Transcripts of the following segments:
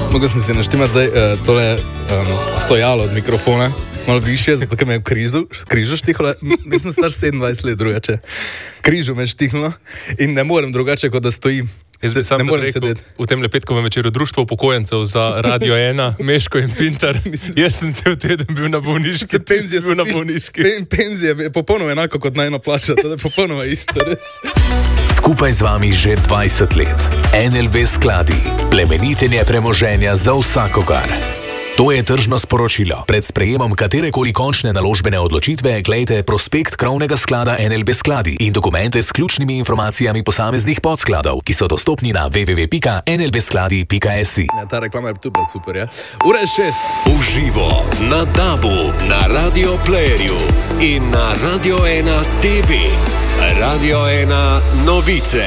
Mogel sem si naštimati zdaj tole stojalo od mikrofona, malo više, zato ker me je križu štihlo. Nisem star 27 let drugače. Križu me je štihlo in ne morem drugače, kot da stojim. Ne morem sedeti. V tem petkovem večeru Društvo upokojencev za Radio 1, Meško in Pintar. Jaz sem cel teden bil na bolniški. Penzija je popolnoma enako kot najna plača, to je popolnoma isto, res. Skupaj z vami že 20 let. NLB skladi. Plemenitenje premoženja za vsakogar. To je tržno sporočilo. Pred sprejemom katerekoli končne naložbene odločitve glejte prospekt krovnega sklada NLB skladi in dokumente s ključnimi informacijami posameznih podskladov, ki so dostopni na www.nlbskladi.si. Ja, ta reklama je tudi bila super, ja? Ura je 6. Uživo na DAB-u, na Radio Playerju in na Radio 1 TV. Radio 1 novice.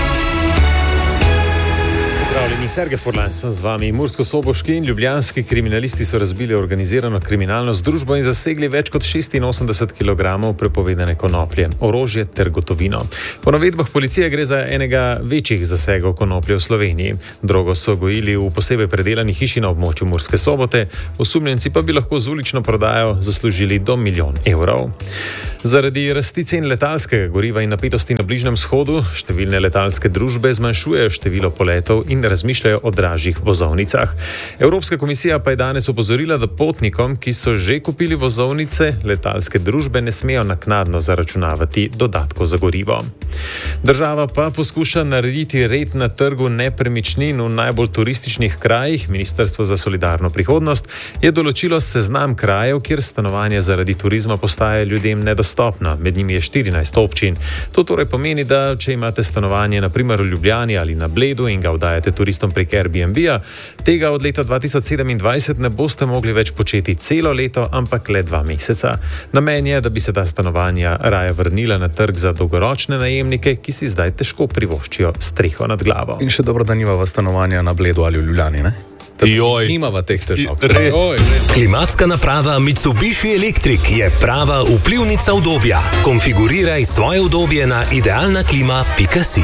Zdravljeni, Sergej Furlan sem z vami. Mursko-soboški in ljubljanski kriminalisti so razbili organizirano kriminalno združbo in zasegli več kot 86 kg prepovedane konoplje, orožje ter gotovino. Po navedbah policije gre za enega večjih zasegov konoplje v Sloveniji. Drogo so gojili v posebej predelani hiši na območju Murske Sobote, osumljenci pa bi lahko z ulično prodajo zaslužili do 1 milijon evrov. Zaradi rasti cen letalskega goriva in napetosti na Bližnjem vzhodu številne letalske družbe zmanjšujejo število poletov in razmišljajo o dražjih vozovnicah. Evropska komisija pa je danes opozorila, da potnikom, ki so že kupili vozovnice, letalske družbe ne smejo naknadno zaračunavati dodatkov za gorivo. Država pa poskuša narediti red na trgu nepremičnin v najbolj turističnih krajih. Ministrstvo za solidarno prihodnost je določilo seznam krajev, kjer stanovanje zaradi turizma postaje ljudem nedostopno. Med njimi je 14 občin. To torej pomeni, da če imate stanovanje na primer v Ljubljani ali na Bledu in ga oddajate turistom prek Airbnb-a, tega od leta 2027 ne boste mogli več početi celo leto, ampak le 2 meseca. Namen je, da bi se ta stanovanja raje vrnila na trg za dolgoročne najemnike, ki si zdaj težko privoščijo streho nad glavo. In še dobro, da nimava stanovanja na Bledu ali v Ljubljani, ne? Nimava teh težav. Klimatska naprava Mitsubishi Electric je prava vplivnica udobja. Konfiguriraj svoje udobje na idealnaklima.si.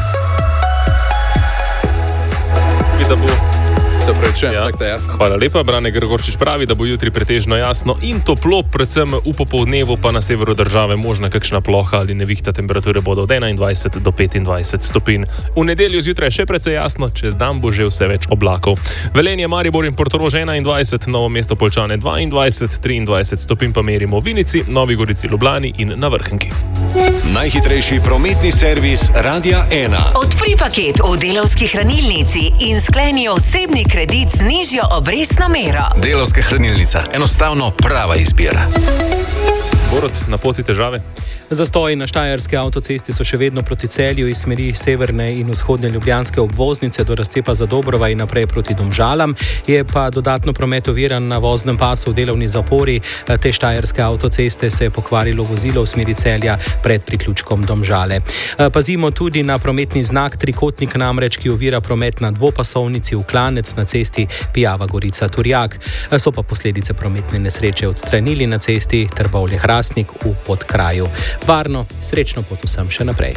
Hvala lepa. Brane Gregorčič pravi, da bo jutri pretežno jasno in toplo, predvsem v popoldnevu pa na severu države možna kakšna ploha ali nevihta. Temperature bodo od 21 do 25 stopinj. V nedeljo zjutraj še precej jasno, čez dan bo že vse več oblakov. Velenje, Maribor in Portorož 21, Novo mesto Poljčane 22, 23 stopinj pa merimo v Vinici, Novi Gorici, Ljubljani in na Vrhniki. Najhitrejši prometni servis Radia 1. Odpri paket v Delavski hranilnici in skleni osebni kredit z nižjo obrestno mero. Delavska hranilnica. Enostavno prava izbira. Borut, na poti težave? Zastoji na štajerski avtocesti so še vedno proti Celju iz smeri severne in vzhodne ljubljanske obvoznice do razcepa Zadobrova in naprej proti Domžalam. Je pa dodatno promet oviran na voznem pasu v delovni zapori. Te štajerske avtoceste se je pokvarilo vozilo v smeri Celja pred priključkom Domžale. Pazimo tudi na prometni znak trikotnik namreč, ki ovira promet na dvopasovnici v Klanec na cesti Pijava Gorica Turjak. So pa posledice prometne nesreče odstranili na cesti Trbovlje-Hrastnik v Podkraju. Varno, srečno pot vsem še naprej.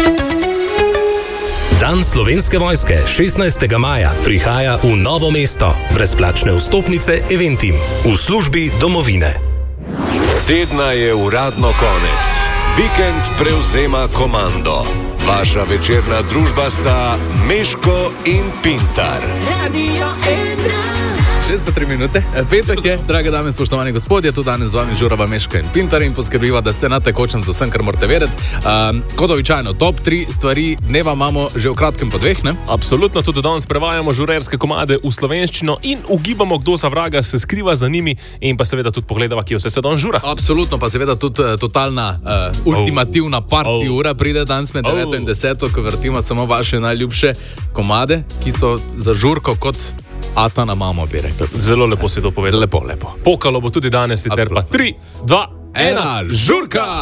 Dan Slovenske vojske 16. maja prihaja v Novo mesto. Brezplačne vstopnice Eventim v službi domovine. Tedna je uradno konec. Vikend prevzema komando. Vaša večerna družba sta Meško in Pintar. Radio 1. 6:03 minute. Petek je, drage dame, spoštovani gospodje, tu danes z vami žurava Meško in Pintar in poskrbiva, da ste na tekočem z vsem, kar morate vedeti. Kot običajno, top 3 stvari dneva imamo že v kratkem po 2, ne? Absolutno, tudi danes prevajamo žurerske komade v slovenščino in ugibamo, kdo za vraga se skriva za njimi in pa seveda tudi pogledava, kje vse se danes žura. Absolutno, pa seveda tudi totalna ultimativna party ura pride danes med 9 in 10, ko vrtimo samo vaše najljubše komade, ki so za žurko kot Ata na mamo, bi rekel. Zelo lepo si to povedal. Lepo. Pokalo bo tudi danes, sicer pa 3, 2, 1, žurka!